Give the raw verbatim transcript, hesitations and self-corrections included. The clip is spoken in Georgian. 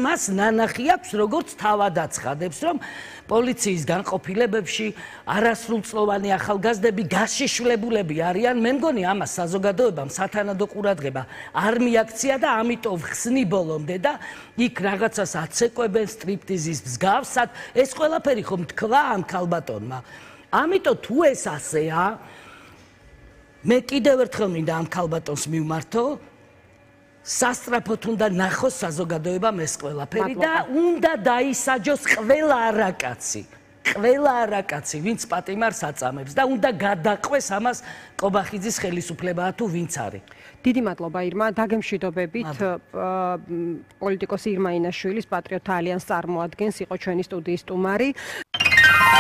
მას ნანახი აქვს, როგორც თავად აცხადებს, რომ პოლიციის განყოფილებებში არასრულწლოვანი ახალგაზრდები გაშიშვლებულები არიან. მე მგონი ამას საზოგადოებამ სათანადო ყურადღება არ მიაქცია და ამიტომ ხსნი ბოლომდე და იქ რაღაცას აცეკვებენ სტრიპტიზის მსგავსად. ეს ყველაფერი ხომ თქვა ამ ქალბატონმა. ამიტომ თუ ეს ასეა, მე კიდევ ერთხელ მინდა ამ ქალბატონს მივმართო, სასწრაფოდ უნდა ნახოს საზოგადოებამ ეს ყველაფერი და უნდა დაისაჯოს ყველა არაკაცი, ყველა არაკაცი, ვინც პატიმარს აწამებს და უნდა გადაყვეს ამას ყობახიძის ხელისუფლებაა თუ ვინც არის. დიდი მადლობა ირმა, დაგემშვიდობებით. პოლიტიკოსი ირმა ინაშვილის პატრიოტთა ალიანსს წარმოადგენს, იყო ჩვენი სტუდიის სტუმარი.